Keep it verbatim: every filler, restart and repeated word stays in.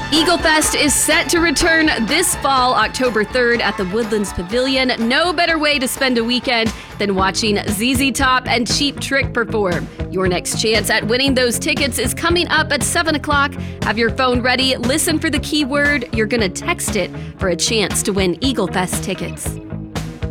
Eagle Fest is set to return this fall, October third, at the Woodlands Pavilion. No better way to spend a weekend than watching Z Z Top and Cheap Trick perform. Your next chance at winning those tickets is coming up at seven o'clock. Have your phone ready, listen for the keyword. You're going to text it for a chance to win Eagle Fest tickets.